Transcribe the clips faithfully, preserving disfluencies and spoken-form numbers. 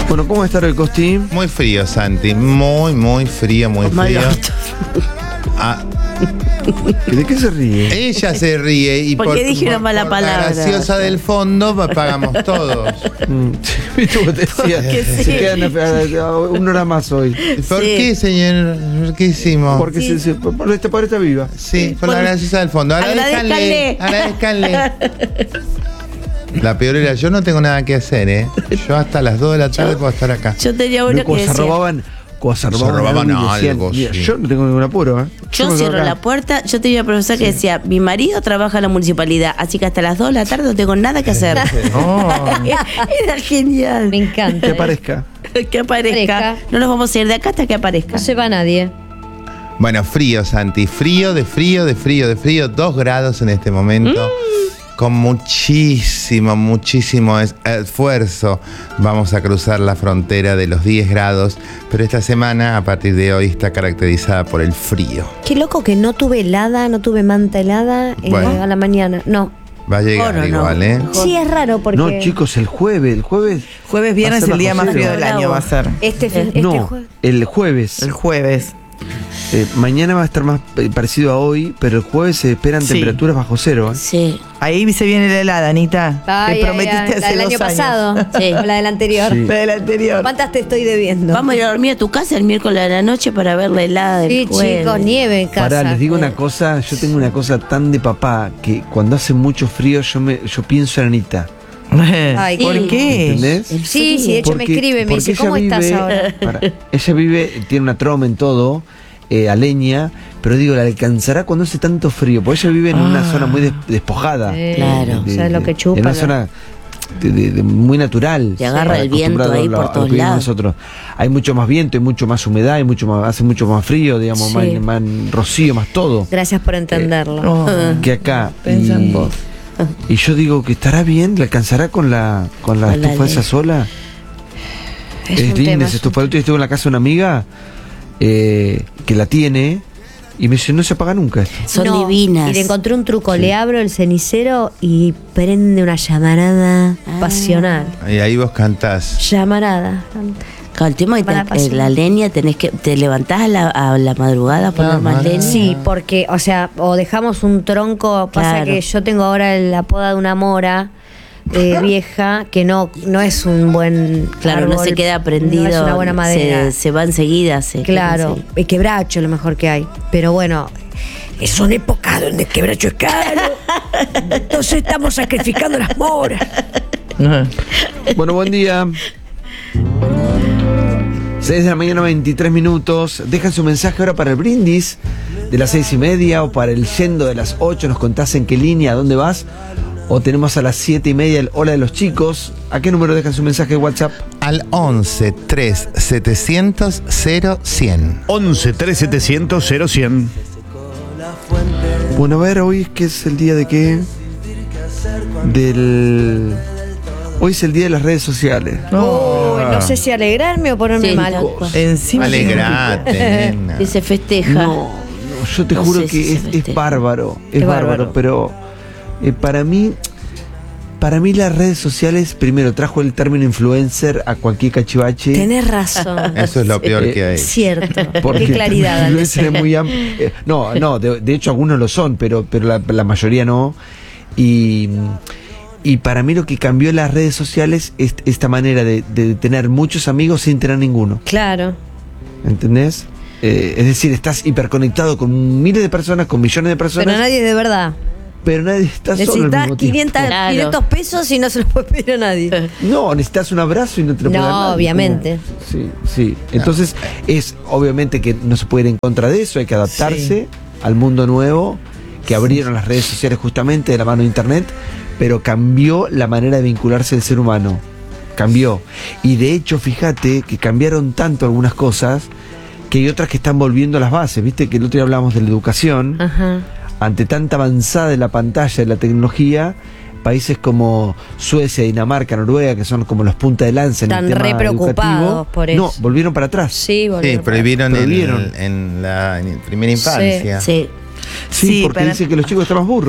Bueno, ¿cómo está el Costi? Muy frío, Santi. Muy, muy frío, muy frío. Ah, ¿De qué se ríe? ella se ríe y ¿Por por, qué dije una por- mala por palabra? La graciosa del fondo pagamos todos. Mm, ¿Viste cómo te decía? Porque Se sí. quedan a- a- una hora más hoy. ¿Por Sí. qué, señor? ¿Qué hicimos? Porque se, se, por esta por esta viva. Sí, por la Por- graciosa del fondo. Agradezcanle. Agradezcanle. Agradezcanle. La peor era, yo no tengo nada que hacer, ¿eh? Yo hasta las dos de la tarde puedo estar acá. Yo tenía No, uno que cuando se decía, robaban, cuando se Se robaban, robaban algo y decían, algo, mira, sí. yo no tengo ningún apuro, ¿eh? yo me quedo cierro acá. la puerta. Yo tenía una profesora que decía, mi marido trabaja en la municipalidad, así que hasta las dos de la tarde no tengo nada que hacer. Era genial. Me encanta. Que ¿eh? aparezca. Que aparezca. Aparezca. No nos vamos a ir de acá hasta que aparezca. No se va nadie. Bueno, frío, Santi. Frío, de frío, de frío, de frío. Dos grados en este momento. Con muchísimo, muchísimo es- esfuerzo vamos a cruzar la frontera de los diez grados. Pero esta semana, a partir de hoy, está caracterizada por el frío. Qué loco que no tuve helada, no tuve manta helada eh, Bueno. a la mañana. No. Va a llegar Oro, no. igual, ¿eh? Sí, es raro porque. No, chicos, el jueves, el jueves. Jueves, viernes, va a ser el día bajo más frío cero. del año va a ser. Este, fin- este No, jue- el jueves. El jueves. Eh, mañana va a estar más eh, parecido a hoy, pero el jueves se esperan Sí. temperaturas bajo cero, ¿eh? Sí. Ahí se viene la helada, Anita. Ay, Te ay, prometiste ay, hace la del dos año años. pasado. Sí. O la del anterior. Sí. La del anterior. ¿Cuántas te estoy debiendo? Vamos a ir a dormir a tu casa el miércoles de la noche para ver la helada del Sí, jueves. chicos, nieve en casa. Pará, les digo una cosa, yo tengo una cosa tan de papá que cuando hace mucho frío yo me yo pienso en Anita. Ay, ¿Por sí. qué? ¿Entendés? El Sí, sí, de hecho me Porque- escribe, me porque dice, ella ¿cómo estás vive- ahora? Pará, ella vive, tiene una troma en todo, eh, a leña, pero digo, ¿la alcanzará cuando hace tanto frío? Porque ella vive en una Ah. zona muy des- despojada. Sí, Claro. ¿sabes lo que chupa? En una zona de- de- de muy natural. Te agarra para el viento acostumbrado ahí a lo- por a lo todos que vivimos lados. Nosotros. Hay mucho más viento, hay mucho más humedad, hay mucho más, hace mucho más frío, digamos, Sí. más, más rocío, más todo. Gracias por entenderlo. Oh. Que acá. Pensa en Y, vos. y yo digo que estará bien, ¿le alcanzará con la con la Con la estufa esa ley. sola? Es un linda tema. esa estufa. El otro día estuve en la casa de una amiga eh, que la tiene y me dice, no se apaga nunca esto. Son No, divinas. Y le encontré un truco, le abro el cenicero y prende una llamarada Ah. pasional. Y ahí vos cantás. Llamarada. Claro, el tema es que Para te- pasión. la leña tenés que te levantás a la, a la madrugada a poner Ah, más madre. leña. Sí, porque, o sea, o dejamos un tronco, pasa Claro. que yo tengo ahora la poda de una mora eh, vieja que no no es un buen Claro, no árbol, se queda prendido. no es una buena madera. Se, se va enseguida. Se Claro, queda el quebracho es lo mejor que hay. Pero bueno, es una época donde el quebracho es caro. Entonces estamos sacrificando las moras. Bueno, buen día. seis de la mañana, veintitrés minutos. Dejan su mensaje ahora para el brindis de las seis y media o para el yendo de las ocho. Nos contás en qué línea, a dónde vas. O tenemos a las siete y media el Hola de los Chicos. ¿A qué número dejan su mensaje de WhatsApp? Al once, tres, setecientos, cero, cien. once, tres, setecientos, cero, cien. Bueno, a ver, hoy es que es el día de qué? Del... Hoy es el día de las redes sociales. Uy, no sé si alegrarme o ponerme Sí, mal. tal cual. Encima. Alegrate, nena. Que se festeja. No, no, yo te No juro sé que si es, se es festeja. bárbaro, es Es bárbaro, bárbaro. pero eh, para mí, para mí las redes sociales, primero trajo el término influencer a cualquier cachivache. Tenés razón. Eso es lo peor Eh, que hay. Cierto. Porque Qué claridad. el Andrés. influencer es muy am- eh, no, no, de, de hecho algunos lo son, pero, pero la, la mayoría no. Y, y para mí lo que cambió las redes sociales es esta manera de, de tener muchos amigos sin tener ninguno. Claro. ¿Entendés? Eh, es decir, estás hiperconectado con miles de personas, con millones de personas, Pero nadie de verdad. pero nadie está solo al Necesitas mismo tiempo. quinientos, Claro. quinientos pesos y no se los puede pedir a nadie. No, necesitas un abrazo y no te lo puede dar No, nadie. obviamente. Sí, sí. Entonces, es obviamente que no se puede ir en contra de eso, hay que adaptarse al mundo nuevo que abrieron las redes sociales justamente de la mano de internet, pero cambió la manera de vincularse del ser humano. Cambió. Y de hecho, fíjate que cambiaron tanto algunas cosas que hay otras que están volviendo a las bases. Viste que el otro día hablamos de la educación. Ajá. Ante tanta avanzada de la pantalla, de la tecnología, países como Suecia, Dinamarca, Noruega, que son como los punta de lanza en Están el tema re preocupados educativo, por no, eso. volvieron para atrás. Sí, Sí, volvieron. prohibieron, en- Prohibieron. En, la en primera infancia. Sí. Sí, Sí, porque para- dicen que los chicos están más burros.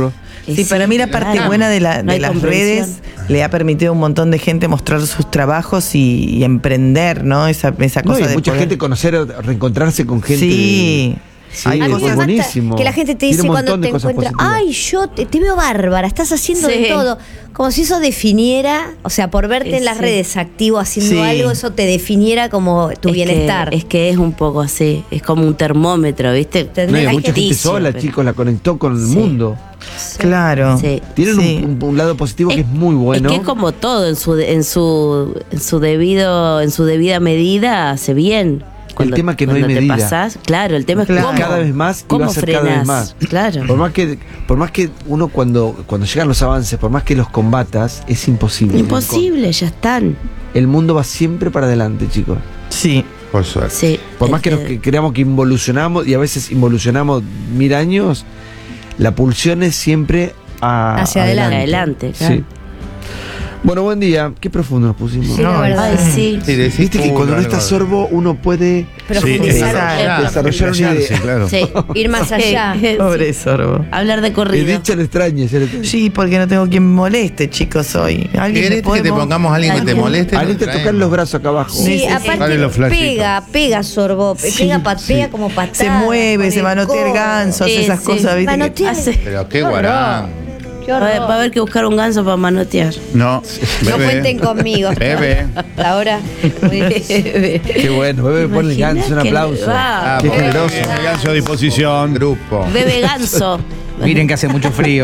Y Sí, para mí la parte claro. buena de, la- No de hay las comprensión. redes le ha permitido a un montón de gente mostrar sus trabajos y, y emprender, ¿no? Esa, esa No, cosa y de mucha poder- gente conocer, reencontrarse con gente. Sí. Sí, Hay A mí es me cosas- encanta buenísimo. que la gente te Tiene dice un cuando montón de te cosas encuentra, positivas. ay, yo te, te veo bárbara, estás haciendo Sí. de todo. Como si eso definiera, o sea, por verte Sí, en las sí. redes activo haciendo Sí. algo, eso te definiera como tu Es que- bienestar. es que es un poco así, es como un termómetro, ¿viste? Tendrá No, y Hay mucha gente Ficticio, sola, pero- chicos, la conectó con el Sí. mundo. Claro. Sí. Tienen Sí. un, un- un lado positivo que es muy bueno. Es que es como todo en su en su en su debido en su debida medida hace bien. Cuando, tema que no hay cuando te medida. pasás, claro, el tema Claro. es cómo, cada vez más y cómo va a ser frenas. cada vez más. Claro. Por más que, por más que uno cuando, cuando llegan los avances, por más que los combatas, es imposible. Imposible, ya están. El mundo va siempre para adelante, chicos. Sí. Por suerte. Sí. Por más que nos Este, que creamos que involucionamos y a veces involucionamos mil años, la pulsión es siempre a- Hacia adelante. adelante, claro. Sí. Bueno, buen día. Qué profundo nos pusimos. Sí, la No, verdad. Ay, sí. Sí, decís, Viste que uh, cuando no algo está de- sorbo uno puede Profundizar, exacto. desarrollar una idea. Sí, claro. Sí. ir más allá. Sí. Pobre Sorbo. Hablar de Y corrido. dicha le extraña. ya le extraña. Sí, porque no tengo quien me moleste, chicos, hoy. ¿Alguien ¿Querés me puede que te mo- pongamos a alguien que te Alguien. moleste? Lo Anita, traemos. tocar los brazos acá abajo. Sí, Sí, sí, aparte Dale los flashitos. pega, pega sorbo, pega, pa- sí. pega como patada. Se mueve, con se el manotea el codo. ganso, hace Sí, esas sí. cosas, ¿viste? que- Manotea. Hace- Pero qué Qué horror. guarán. Qué Va a horror. va a haber que buscar un ganso para manotear. No. No Bebé. cuenten conmigo. Bebé. Ahora, muy difícil. Qué bueno. Bebé, ponle Imaginá ganso, un que- aplauso. va. Ah, Qué bueno. generoso. Bien, el ganso a disposición. Grupo. Bebe ganso. Miren que hace mucho frío.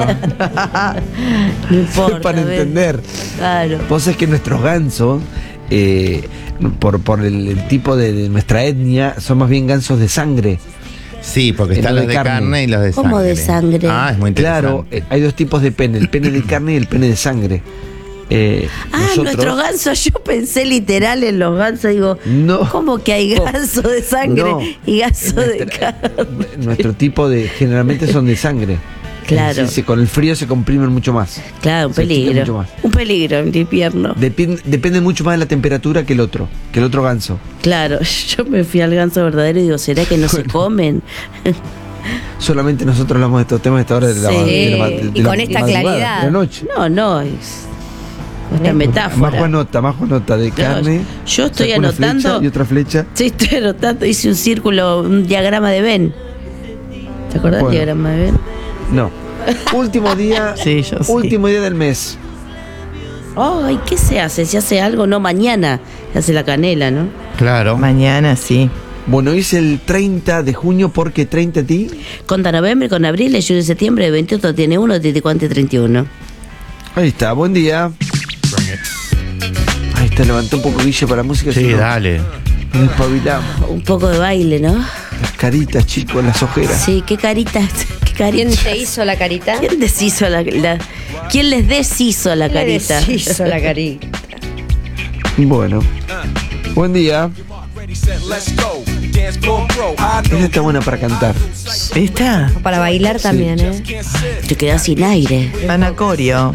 No importa. Para bebe. entender. Claro. Vos sabés que nuestros gansos, eh, por, por el, el tipo de, de nuestra etnia, son más bien gansos de sangre. Sí, porque En están lo los de de carne. carne y los de sangre. ¿Cómo de sangre? Ah, es muy interesante. Claro, eh, hay dos tipos de pene, el pene de carne y el pene de sangre. Eh, Ah, nosotros- nuestro ganso, yo pensé literal en los gansos, digo, No. ¿cómo que hay ganso de sangre No. y ganso de Nuestra- carne? Nuestro tipo de, generalmente son de sangre. Claro. Sí, sí, con el frío se comprimen mucho más. Claro, un Se estiran mucho peligro. más. Un peligro en el invierno. Depende, depende mucho más de la temperatura que el otro, que el otro ganso. Claro, yo me fui al ganso verdadero y digo, ¿será que no se comen? Solamente nosotros hablamos de estos temas a esta hora de la, Sí. de la ma- de Y la con esta madrugada, claridad. de la noche. No, no, es una metáfora. Más Juanota, más Juanota de Claro, carne. yo estoy saca una anotando- flecha y otra flecha. Sí, estoy anotando, hice un círculo, un diagrama de Venn. ¿Te acordás Bueno. del diagrama de Venn? No. Último día. Sí, yo sí. Último día del mes. Ay, ¿qué se hace? ¿Se hace algo? No, mañana se hace la canela, ¿no? Claro. Mañana sí. Bueno, hoy es el treinta de junio, porque treinta a ti. Conta noviembre, con abril, julio y septiembre, veintiocho tiene uno, treinta y cuatro, treinta y uno. Ahí está, buen día. Ahí está, levantó un poco Guille para música. Sí, si no, dale. nos espabilamos. Un poco de baile, ¿no? Las caritas, chicos, las ojeras. Sí, qué caritas, qué ¿Quién caritas. te hizo la carita? ¿Quién deshizo la, la- ¿Quién les deshizo la ¿Quién le carita? deshizo la carita? Bueno. Buen día. Esta está buena para cantar. ¿Esta? Para bailar también, ¿eh? Te quedas sin aire. Anacorio.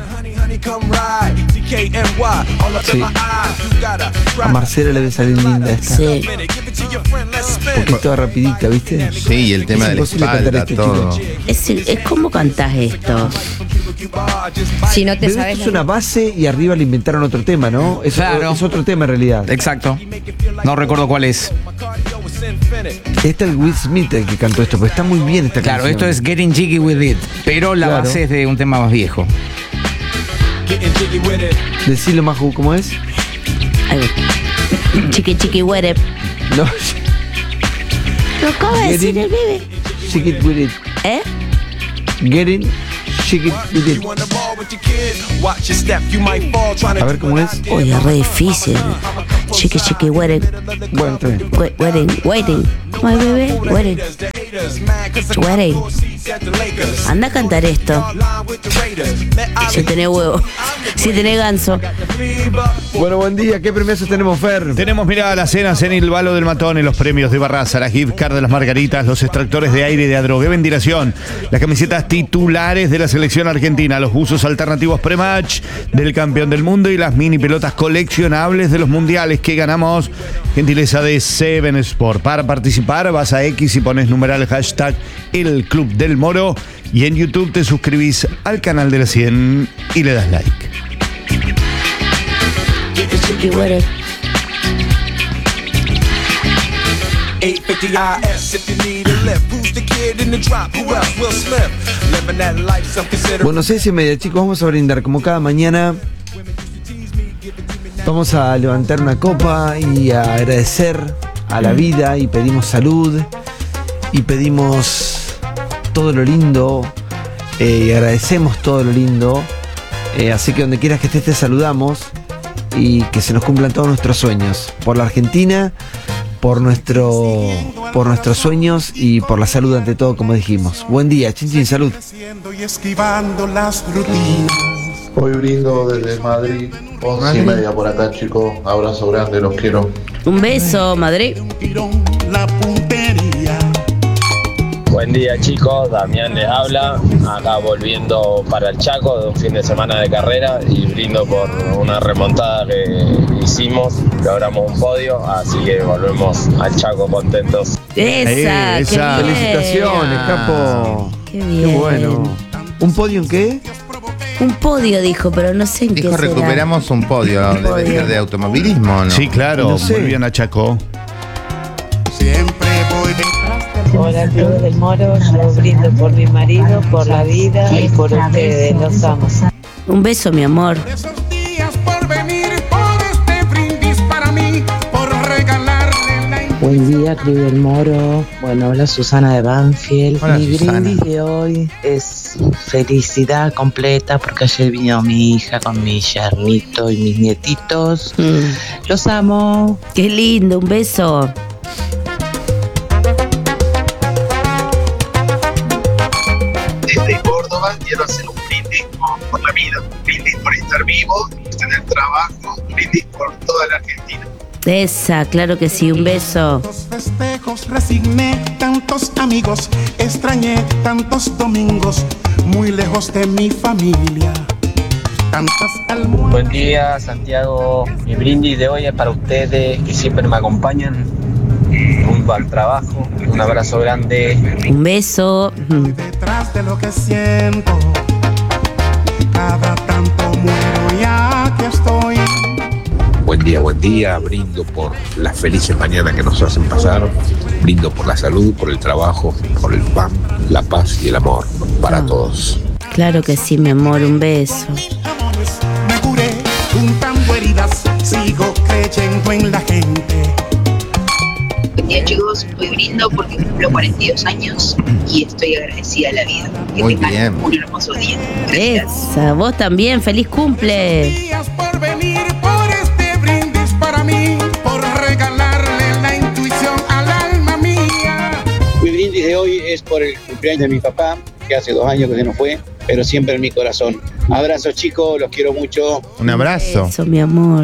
Sí. A Marcela le debe salir linda esta. Sí. Porque es toda rapidita, ¿viste? Sí, y el tema Es de la imposible cantar espalda, esto, todo. chicos. Es, es como cantás esto. Si no te Pero sabes. esto es una base y arriba le inventaron otro tema, ¿no? Es, Claro. es otro tema en realidad. Exacto. No recuerdo cuál es. Este es el Will Smith el que cantó esto, pero está muy bien esta Claro, canción. esto es Getting Jiggy With It. Pero la Claro. base es de un tema más viejo. Decilo más, ¿cómo es? Ahí va. Chiqui chiqui huere. No, Lo acaba de decir el bebé. shake it with it. ¿Eh? Getting, shake it with it. A ver cómo es. Oye, es re difícil. Chiqui chiqui huere. Bueno, está bien. We- Wedding, waiting. ¿Cómo es bebé? Wedding. Wedding. Anda a cantar esto. Si tenés huevo. Si tenés ganso. Bueno, buen día. ¿Qué premios tenemos, Fer? Tenemos, mirá, las cenas en el Balo del Matón, en los premios de Barraza, la gift card de las Margaritas, los extractores de aire de Adrogué Ventilación, las camisetas titulares de la selección argentina, los buzos alternativos pre-match del campeón del mundo y las mini pelotas coleccionables de los mundiales que ganamos. Gentileza de Seven Sport. Para participar participar, vas a X y pones numeral hashtag El Club del Moro y en YouTube te suscribís al canal de la cien y le das like. Y bueno, eight fifty I S if you need a lift. Who's the kid in the drop? Who else will slip? Living that life, some consider. Bueno, seis y media, chicos, vamos a brindar como cada mañana. Vamos a levantar una copa y a agradecer a la vida y pedimos salud y pedimos todo lo lindo eh, y agradecemos todo lo lindo. Eh, así que donde quieras que estés te saludamos y que se nos cumplan todos nuestros sueños. Por la Argentina, por nuestro por nuestros sueños y por la salud ante todo, como dijimos. Buen día, chin chin, salud. Y esquivando las rutinas. Hoy brindo desde Madrid, once y media por acá, chicos. Abrazo grande, los quiero. un beso, Madrid. La puntería. Buen día, chicos, Damián les habla, acá volviendo para el Chaco de un fin de semana de carrera y brindo por una remontada que hicimos, logramos un podio, así que volvemos al Chaco contentos. Esa, Eh, esa. qué bien. Felicitaciones, capo. Qué bien. Qué bueno. ¿Un podio en qué? Un podio dijo, pero no sé en Dijo, qué será. recuperamos un podio. Un Debe podio. ser de automovilismo, ¿no? Sí, claro, No sé. muy bien a Chaco. Siempre voy detrás de Hola, Club del Moro, yo brindo por mi marido, por la vida y por ustedes, los amo. Un beso, mi amor. esos días por venir, por este brindis para mí, por regalarle la Buen día, Club del Moro. Bueno, hola Susana de Banfield. Hola, mi Susana. brindis de hoy es felicidad completa porque ayer vino mi hija con mi yernito y mis nietitos. Mm, Los amo. qué lindo, un beso. Desde Córdoba quiero hacer un brindis por, por la vida, un brindis por estar vivo, por tener trabajo, un brindis por toda la Argentina. Esa, claro que sí, un beso. tantos festejos, resigné tantos amigos, extrañé tantos domingos, muy lejos de mi familia. Tantas almohadas. Buen día, Santiago, mi brindis de hoy es para ustedes que siempre me acompañan rumbo al trabajo, un abrazo grande. Un beso. Mm. Detrás de lo que siento, cada tanto muero y aquí estoy. Buen día, buen día, brindo por las felices mañanas que nos hacen pasar, brindo por la salud, por el trabajo, por el pan, la paz y el amor para Ah. todos. Claro que sí, mi amor, un beso. Amores, me curé juntando heridas, sigo creyendo en la gente. Buen día, chicos, hoy brindo porque cumplo cuarenta y dos años y estoy agradecida a la vida. Que Muy tengan bien. un hermoso día. Gracias. Esa, vos también, feliz cumple. Días por venir, por este brindis para mí, por regalarle la intuición al alma mía. Mi brindis de hoy es por el cumpleaños de mi papá, que hace dos años que se nos fue, pero siempre en mi corazón. Abrazos, chicos, los quiero mucho. Un abrazo. Eso, mi amor.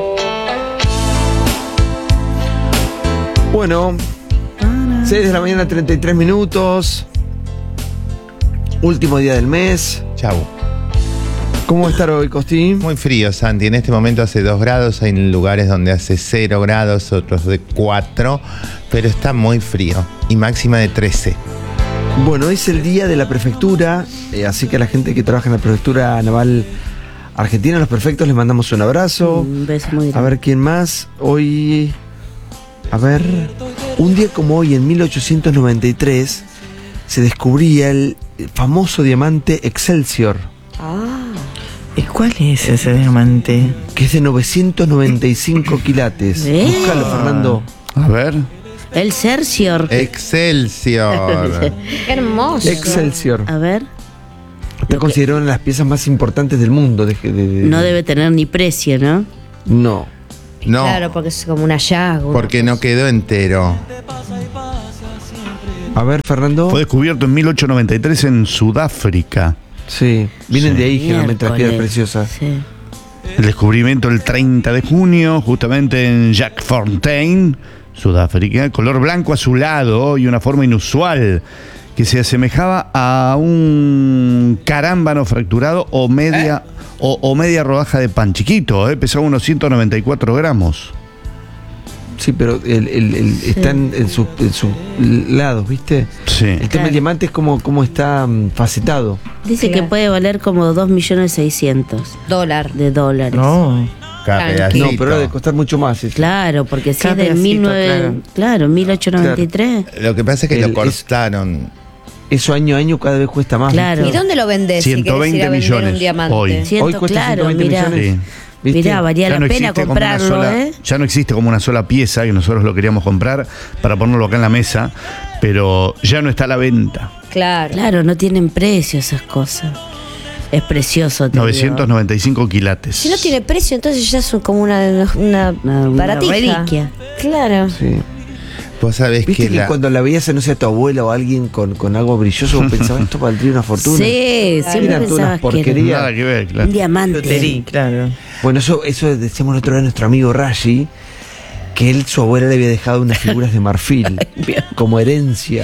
Bueno, seis de la mañana, treinta y tres minutos. Último día del mes. Chau. ¿Cómo va a estar hoy, Costín? Muy frío, Santi. En este momento hace dos grados. Hay lugares donde hace cero grados, otros de cuatro. Pero está muy frío. Y máxima de trece. Bueno, es el día de la prefectura, eh, así que a la gente que trabaja en la prefectura naval argentina, los perfectos, les mandamos un abrazo. Un beso muy grande. A ver quién más. Hoy, a ver, un día como hoy, en mil ochocientos noventa y tres, se descubría el famoso diamante Excelsior, ¿Y cuál es ese diamante? que es de novecientos noventa y cinco quilates. ¿Eh? Búscalo, Fernando. A ver. El Cercior. Excelsior. Qué hermoso. Excelsior. A ver. Está considerado una de las piezas más importantes del mundo. De, de- de- No debe tener ni precio, ¿no? No. No, Claro, porque es como un hallazgo. porque no quedó entero. A ver, Fernando. Fue descubierto en mil ochocientos noventa y tres en Sudáfrica. Sí, vienen Sí. de ahí generalmente las piedras Miércoles. preciosas. Sí. El descubrimiento el treinta de junio, justamente en Jackfontein, Sudáfrica. Color blanco azulado y una forma inusual que se asemejaba a un carámbano fracturado o media, o, o media rodaja de pan chiquito. ¿eh? Pesaba unos ciento noventa y cuatro gramos. Sí, pero el, el, el, Sí. está en, en sus en sus lados, ¿viste? Sí. El tema Claro. del diamante es como, como está mm, facetado. Dice Claro. que puede valer como dos millones seiscientos Dólar. de dólares. No. Cada Tranqui. pedacito. No, pero debe costar mucho más. eso. Claro, porque si Cada es de pedacito, mil nueve, claro. claro, mil ochocientos noventa y tres. Lo que pasa es que El- lo es- cortaron. Eso año a año cada vez cuesta más. Claro. ¿Y dónde lo vendés si ciento querés ir veinte a vender millones un diamante? hoy. Ciento, Hoy cuesta claro, ciento veinte mirá. millones. Sí. ¿Viste? Mirá, valía Ya la no pena existe como una comprarlo, sola- ¿eh? Ya no existe como una sola pieza que nosotros lo queríamos comprar para ponerlo acá en la mesa, pero ya no está a la venta. Claro. Claro, no tienen precio esas cosas. Es precioso, te novecientos noventa y cinco quilates. Si no tiene precio, entonces ya son como una, una, digo. Una, una baratija. reliquia. Claro. Sí. Vos sabés ¿Viste que, que la- cuando la veías, no sé, a tu abuela o a alguien con, con algo brilloso, vos pensabas esto valdría una fortuna? Sí, siempre Eran todas unas pensabas que era porquerías. Nada que ver, claro. un diamante. Lotería, claro. Bueno, eso, eso decíamos el otro día a nuestro amigo Rashi, que él, su abuela le había dejado unas figuras de marfil como herencia.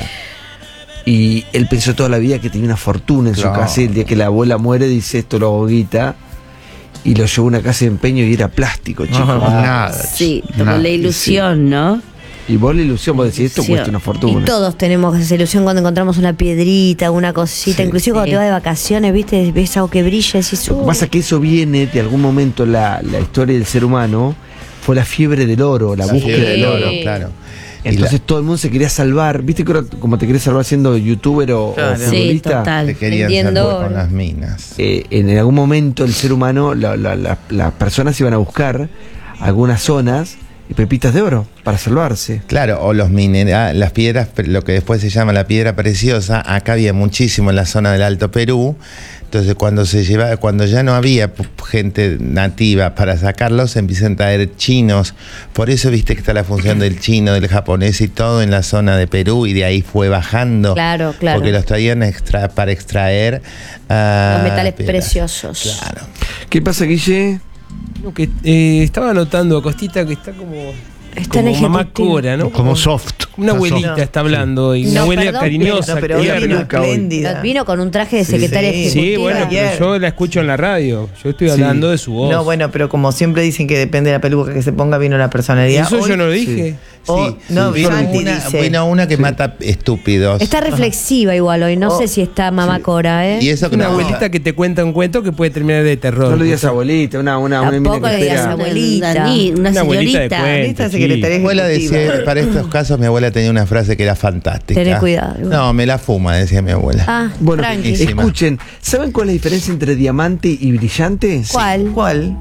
Y él pensó toda la vida que tenía una fortuna en su Claro. casa. Y el día que la abuela muere, dice esto lo hago guita. Y lo llevó a una casa de empeño y era plástico, chicos. Nada. Sí, como Nada. la ilusión, ¿no? Y vos la ilusión, vos decís, esto Ilusión. cuesta una Y fortuna. todos tenemos esa ilusión cuando encontramos una piedrita, una cosita. Sí. Inclusive cuando Sí. te vas de vacaciones, viste, ves algo que brilla y decís, Lo que "Uh". pasa es que eso viene de algún momento, la, la historia del ser humano, fue la fiebre del oro, la, la búsqueda fiebre del del oro. oro, claro. Y Entonces todo el mundo se quería salvar. ¿Viste que ahora como te querés salvar siendo youtuber o, o Claro. Sí, futbolista? total. te querían vendiendo salvar con oro. las minas. Eh, en algún momento el ser humano, la- la- la- las personas iban a buscar algunas zonas y pepitas de oro para salvarse. Claro, o los minerales, las piedras, lo que después se llama la piedra preciosa, acá había muchísimo en la zona del Alto Perú. Entonces cuando se lleva, cuando ya no había p- gente nativa para sacarlos, se empiezan a traer chinos. Por eso viste que está la función del chino, del japonés y todo en la zona de Perú, y de ahí fue bajando. Claro, claro. Porque los traían extra- para extraer ah, Los metales piedras. preciosos. Claro. ¿Qué pasa, Guille? No, que, eh, estaba notando, Costita, que está como, Está en como mamá ejecutivo. Cora, ¿no? Como soft. Una Está abuelita soft. está hablando, y No, una abuela perdón, cariñosa. No, pero que- hoy vino nunca hoy. espléndida. Vino con un traje de Sí, secretaria sí. ejecutiva. Sí, bueno, pero Ayer. yo la escucho en la radio. Yo estoy Sí. hablando de su voz. No, bueno, pero como siempre dicen que depende de la peluca que se ponga, vino la personalidad. Eso Hoy- yo no lo dije. Oh, Sí, no, sí, vino Santi una, dice- vino una que mata estúpidos. Está reflexiva igual hoy. No Oh. sé si está mamá Cora, ¿eh? Y eso que Una no- abuelita que te cuenta un cuento que puede terminar de terror. No le digas abuelita, una, una, una Tampoco mina que le digas espera. abuelita. Una, ni- una Una abuelita de señorita. cuento. Esta Sí. secretaria Mi abuela ejecutiva. decía, para estos casos, mi abuela tenía una frase que era fantástica. Tené cuidado. No, me la fuma, decía mi abuela. Ah, Bueno, tranqui. Buenísima. escuchen, ¿saben cuál es la diferencia entre diamante y brillante? ¿Cuál? ¿Cuál?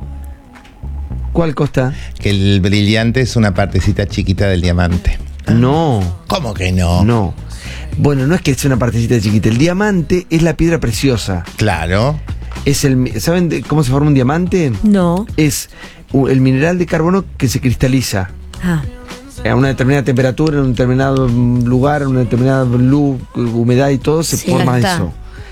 ¿Cuál, Costa? Que el brillante es una partecita chiquita del diamante. No, ¿Cómo que no? no. Bueno, no es que sea una partecita chiquita. El diamante es la piedra preciosa. Claro. Es el, ¿saben de cómo se forma un diamante? No. Es u- el mineral de carbono que se cristaliza Ah, a una determinada temperatura, en un determinado mm, lugar, en una determinada luz, humedad y todo, se Sí, forma ya está. eso.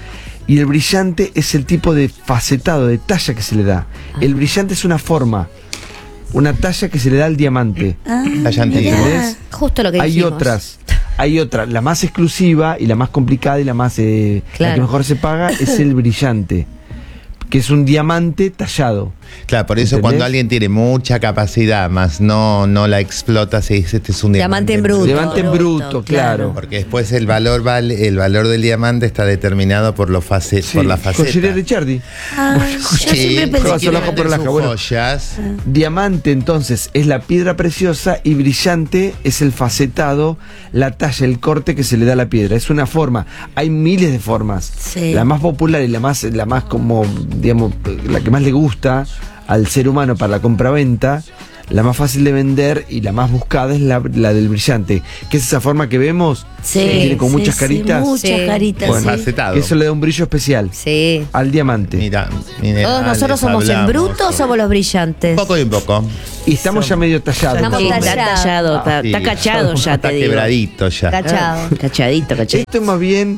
Y el brillante es el tipo de facetado, de talla que se le da. El brillante es una forma, una talla que se le da al diamante. Ah, Talla antigua. ¿Entendés? justo lo que Hay dijimos. otras. Hay otra, la más exclusiva y la más complicada y la más eh, la Claro. que mejor se paga es el brillante, que es un diamante tallado. Claro, por eso ¿Entendés? cuando alguien tiene mucha capacidad, más no, no la explota, se dice este es un Diamante diamante. en bruto. Diamante en bruto, Bruto, claro. Porque después el valor vale, el valor del diamante está determinado por lo face, Sí, por la faceta. joyería Ricciardi. Ah, yo Sí, siempre pensé Cross, que era- ojo por la sus bueno. joyas. Diamante entonces es la piedra preciosa y brillante es el facetado, la talla, el corte que se le da a la piedra. Es una forma. Hay miles de formas. Sí. La más popular y la más, la más como, digamos, la que más le gusta al ser humano para la compraventa, la más fácil de vender y la más buscada es la, la del brillante, que es esa forma que vemos, Sí, que tiene con sí, muchas sí, caritas. muchas Sí. caritas, Bueno, sí. Facetado. Eso le da un brillo especial Sí. al diamante. Mira, ¿Todos minerales, nosotros somos en hablamos. bruto o somos los brillantes? Un poco y un poco. Y estamos ya medio tallados. Estamos Sí, está tallados. tallado, está, Sí, está cachado ya, está te digo. quebradito ya. Cachado. Ah, Cachadito, cachadito. Esto es más bien,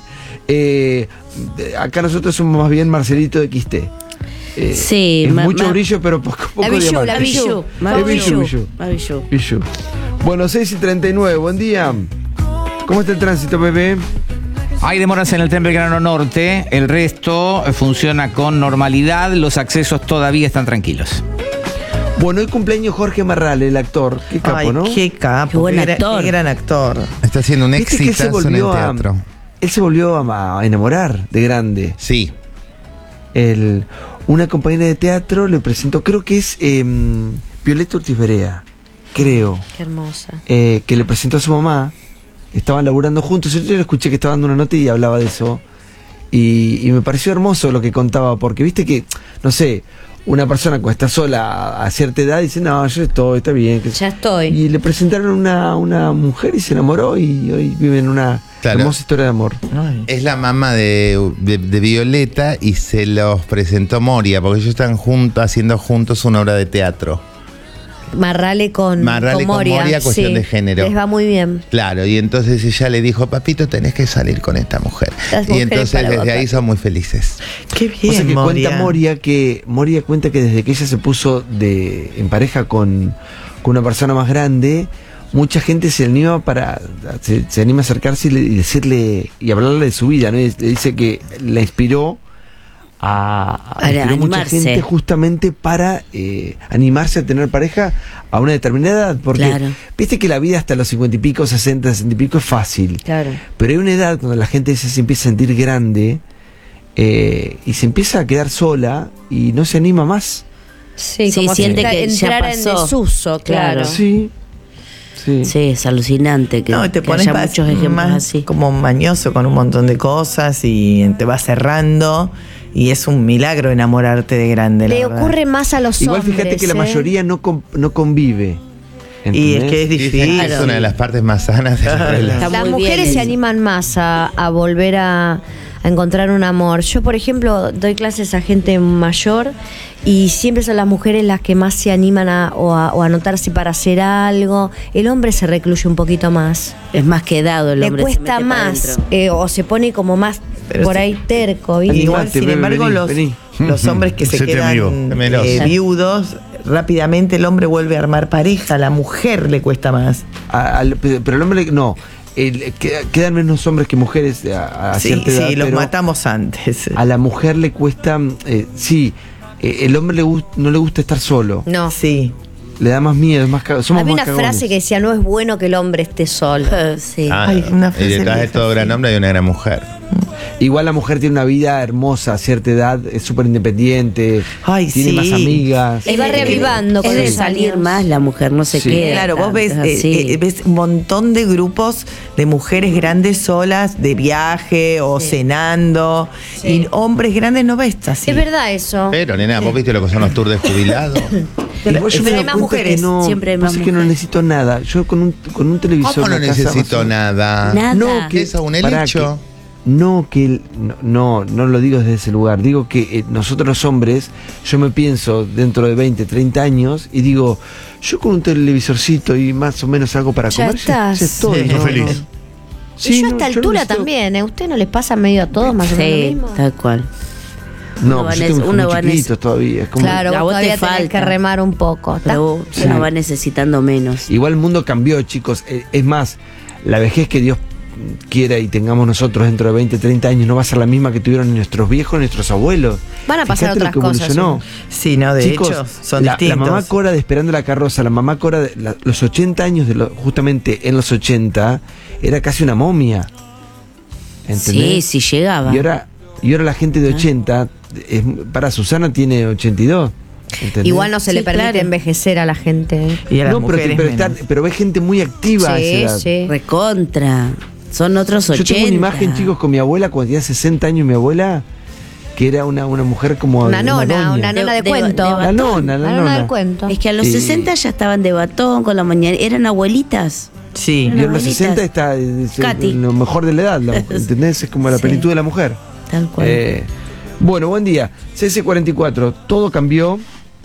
eh, de- acá nosotros somos más bien Marcelito de Quisté. Eh, Sí, es ma- mucho ma- brillo, pero poco, poco La bijú, diamante. la bijú. Más Es bijú, bijú, bijú. más bijú. Bijú. Bueno, seis y treinta y nueve, buen día. ¿Cómo está el tránsito, Pepe? Hay demoras en el tren Belgrano Norte, el resto funciona con normalidad, los accesos todavía están tranquilos. Bueno, hoy cumpleaños Jorge Marral, el actor. Qué capo, Ay, ¿no? qué capo. Qué buen qué, gra- actor. qué gran actor. Está haciendo un ¿Viste que él se exitazo en el volvió a- teatro. Él se volvió a, a enamorar de grande. Sí. El, una compañera de teatro le presentó, creo que es eh, Violeta Ortiz Berea, creo, Qué hermosa. eh, que le presentó a su mamá. Estaban laburando juntos. Yo le escuché que estaba dando una nota y hablaba de eso. Y, y me pareció hermoso lo que contaba, porque viste que, no sé, una persona cuando está sola a cierta edad dice, no, yo estoy, está bien. que- Ya estoy. Y le presentaron una, una mujer y se enamoró y hoy viven una Claro. hermosa historia de amor. Es la mamá de, de- de Violeta y se los presentó Moria, porque ellos están juntos, haciendo juntos una obra de teatro. Marrale con, Marrale con Moria. Moria, cuestión sí. de género. Les va muy bien. Claro, y entonces ella le dijo, papito, tenés que salir con esta mujer. Las Y mujeres entonces para desde votar. ahí son muy felices. Qué O sea bien, que Moria. cuenta Moria que Moria cuenta que desde que ella se puso de en pareja con, con una persona más grande, mucha gente se anima para se, se anima a acercarse y, le- y decirle y hablarle de su vida, ¿no? Y le dice que la inspiró a, a Para inspiró mucha animarse. gente justamente para eh, animarse a tener pareja a una determinada edad, porque Claro. viste que la vida hasta los cincuenta y pico, sesenta, sesenta y pico es fácil. Claro. Pero hay una edad cuando la gente se, se empieza a sentir grande eh, y se empieza a quedar sola y no se anima más. Sí, Sí, como siente si que ya entrara en pasó. desuso, claro. Claro. Sí. Sí. Sí, es alucinante que, No, te que pones haya más, muchos ejemplos más así. como mañoso con un montón de cosas y te vas cerrando y es un milagro enamorarte de grande. la Le verdad. ocurre más a los Igual hombres. fíjate que la ¿eh? mayoría no, con- no convive. Y es ¿entendés? que es Dicen difícil. que es una de las partes más sanas de la Claro. relación. Está Las muy bien mujeres se eso. animan más a, a volver a, a encontrar un amor. Yo, por ejemplo, doy clases a gente mayor y siempre son las mujeres las que más se animan a, o, a, o a anotarse para hacer algo. El hombre se recluye un poquito más. Es más quedado el Le hombre. se cuesta mete para más adentro. eh, o se pone como más Pero por sí. ahí terco. ¿viste? Igual, Animate, sin bebé, embargo, vení, los, vení. los hombres que se Hacete amigo. quedan Gemelos. eh, viudos, rápidamente el hombre vuelve a armar pareja, la mujer le cuesta más. A- al- pero el hombre no. El- queda- quedan menos hombres que mujeres a, a Sí, cierta edad, sí, los pero matamos antes. a la mujer le cuesta, eh, sí, eh, el hombre le gust- no le gusta estar solo. No. Sí. Le da más miedo, es más ca- somos Había más una cagones. frase que decía, no es bueno que el hombre esté solo. Sí. Ah, Ay, una frase y detrás de vieja, todo sí. gran hombre hay una gran mujer. Igual la mujer tiene una vida hermosa a cierta edad, es súper independiente, Ay, tiene sí. más amigas. Y va reavivando Es con de los salir años. más la mujer, no se Sí. queda. Claro, vos ves, tanto, eh, así. eh, ves un montón de grupos de mujeres grandes solas de viaje o cenando Sí. y hombres grandes no ves así. Es verdad eso. Pero, nena, ¿vos viste lo que son los tours de jubilados? Igual yo me Pero hay doy más cuenta mujeres, que no, siempre hay más pasa que no mujeres. necesito nada. Yo con un, con un televisor ¿Cómo no en la casa, necesito más o- nada? Nada. No, que ¿Es un pará, helecho? que- no, que el- no, no, no lo digo desde ese lugar. Digo que eh, nosotros los hombres, yo me pienso dentro de veinte, treinta años y digo, yo con un televisorcito y más o menos algo para Ya comer, ya- estás. ya estoy. Sí, no, feliz. no. y Sí, yo a no, esta no altura necesito- también, ¿eh? ¿Usted no les pasa medio a todos más o menos lo Sí, mismo? tal cual. No, Uno va pues yo nece- tengo hijos uno muy va chiquitos todavía. Es como- Claro, A vos vos te todavía tenés que falta. remar un poco. ¿tá? Pero Sí. uno va necesitando menos. Igual el mundo cambió, chicos. Eh, Es más, la vejez que Dios quiera y tengamos nosotros dentro de veinte, treinta años no va a ser la misma que tuvieron nuestros viejos, nuestros abuelos. Van a pasar Fíjate lo otras que cosas, evolucionó. Sí, no, de Chicos, hecho, son la, la distintos. mamá Cora de Esperando la Carroza, la mamá Cora de la- los ochenta años, de lo- justamente en los ochenta, era casi una momia. ¿Entendés? Sí, sí llegaba. Y ahora, y ahora la gente de ochenta, es- para Susana tiene ochenta y dos. ¿entendés? Igual no se le Sí, permite claro. envejecer a la gente. ¿eh? Y a las No, pero, mujeres pero, menos. está- pero ves gente muy activa a esa Sí, edad. sí. Recontra. Son otros ochenta. Yo tengo una imagen, chicos, con mi abuela cuando tenía sesenta años, mi abuela, que era una, una mujer como. Una nona, doña. una nona de, De- de- cuento. de La nona, la La nona nona. del cuento. Es que a los Sí. sesenta ya estaban de batón con la mañana. Eran abuelitas. Sí. Y en los abuelitas. sesenta está eh, es, Katy. lo mejor de la edad, la- ¿entendés? Es como la Sí. plenitud de la mujer. Tal cual. Eh, bueno, buen día. C S cuarenta y cuatro, todo cambió.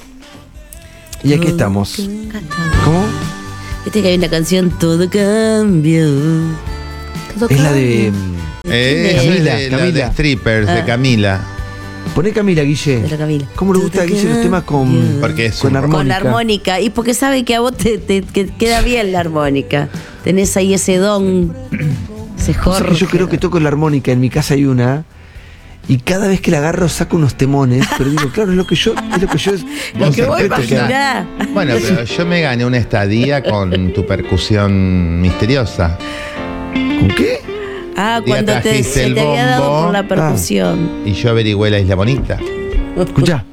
Y aquí estamos. ¿Cómo? Viste que hay una canción Todo cambió. Todo Es la de. cambió. Eh, Camila, la de, la de Camila. strippers, de Ah. Camila. Poné Camila, Guille. De la Camila. ¿Cómo le gusta a Guille los temas con, Porque es con un- armónica? Con la armónica. Y porque sabe que a vos te, te- que queda bien la armónica. Tenés ahí ese don, ese Cosa jorro. que yo creo que toco la armónica, en mi casa hay una, Y cada vez que la agarro saco unos temones, pero digo, claro, es lo que yo, es lo que yo es, Vos que sabés interpreto que- Mirá. Bueno, pero yo me gané una estadía con tu percusión misteriosa. ¿Con qué? Ah, Día cuando te, trajiste se el te había dado bombo. por la percusión. Y yo averigüé la Isla Bonita. Escuchá.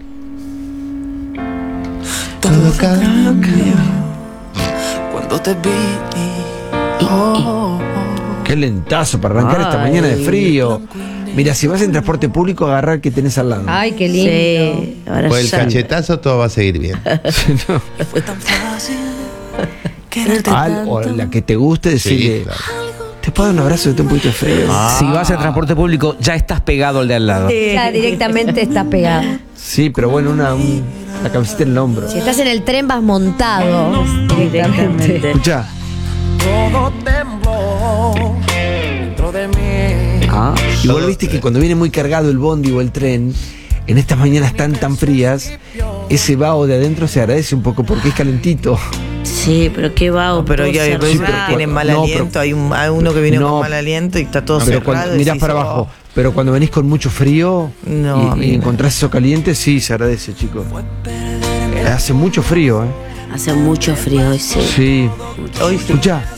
Todo cambia cuando te vi. Oh, Qué lentazo para arrancar esta Ay. mañana de frío. Mira, si vas en transporte público, agarrar el que tenés al lado. Ay, qué lindo. Sí, ahora Por el ya. cachetazo todo va a seguir bien. No. fue tan fácil quererte Al- o tanto. la que te guste, decirle, Sí, claro. ¿te puedo dar un abrazo? Tengo un poquito de frío. Si vas en transporte público, ya estás pegado al de al lado. Ya directamente estás pegado. Sí, pero bueno, una, un- la camiseta en el hombro. Si estás en el tren vas montado directamente. Escuchá. Todo tembló dentro de mí. Ah, igual viste que cuando viene muy cargado el bondi o el tren, en estas mañanas tan tan frías, ese vaho de adentro se agradece un poco porque es calentito. Sí, pero qué vago. Pero todo hay hay veces que cerrado. tienen mal No, aliento. pero- hay, un, hay uno que viene No. con mal aliento y está todo Pero cerrado. cuando y mirás decís, para oh, abajo, pero cuando venís con mucho frío No, a y, mí y no. encontrás eso caliente, sí, se agradece, chicos. Hace mucho frío, ¿eh? Hace mucho frío hoy, sí. Sí. Hoy sí. Escuchá.